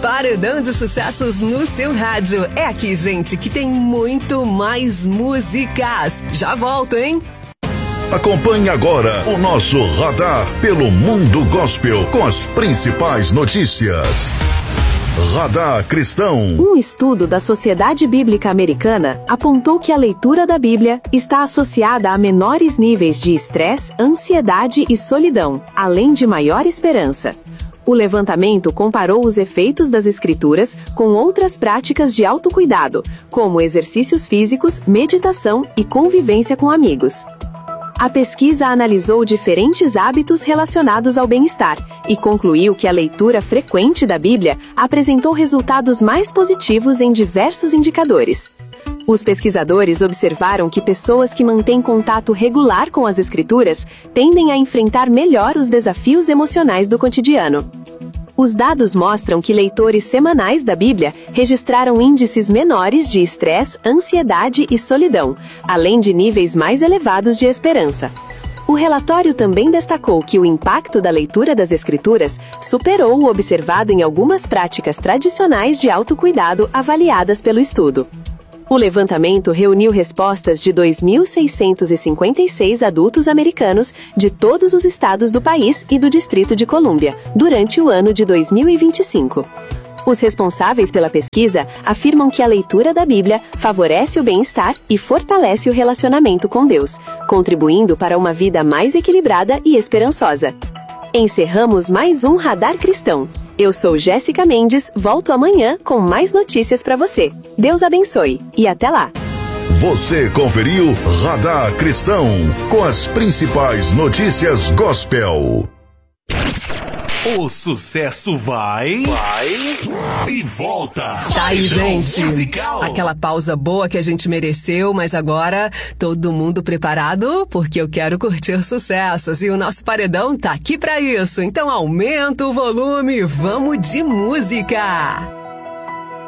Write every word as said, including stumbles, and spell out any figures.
Paredão de Sucessos no seu rádio. É aqui, gente, que tem muito mais músicas. Já volto, hein? Acompanhe agora o nosso Radar pelo Mundo Gospel com as principais notícias. Radar Cristão. Um estudo da Sociedade Bíblica Americana apontou que a leitura da Bíblia está associada a menores níveis de estresse, ansiedade e solidão, além de maior esperança. O levantamento comparou os efeitos das escrituras com outras práticas de autocuidado, como exercícios físicos, meditação e convivência com amigos. A pesquisa analisou diferentes hábitos relacionados ao bem-estar e concluiu que a leitura frequente da Bíblia apresentou resultados mais positivos em diversos indicadores. Os pesquisadores observaram que pessoas que mantêm contato regular com as Escrituras tendem a enfrentar melhor os desafios emocionais do cotidiano. Os dados mostram que leitores semanais da Bíblia registraram índices menores de estresse, ansiedade e solidão, além de níveis mais elevados de esperança. O relatório também destacou que o impacto da leitura das Escrituras superou o observado em algumas práticas tradicionais de autocuidado avaliadas pelo estudo. O levantamento reuniu respostas de dois mil seiscentos e cinquenta e seis adultos americanos de todos os estados do país e do Distrito de Colômbia, durante o ano de dois mil e vinte e cinco. Os responsáveis pela pesquisa afirmam que a leitura da Bíblia favorece o bem-estar e fortalece o relacionamento com Deus, contribuindo para uma vida mais equilibrada e esperançosa. Encerramos mais um Radar Cristão. Eu sou Jéssica Mendes, volto amanhã com mais notícias para você. Deus abençoe e até lá! Você conferiu Radar Cristão com as principais notícias gospel. O sucesso vai... Vai... E volta. Tá aí, gente. Musical. Aquela pausa boa que a gente mereceu, mas agora todo mundo preparado? Porque eu quero curtir sucessos e o nosso paredão tá aqui pra isso. Então aumenta o volume, vamos de música.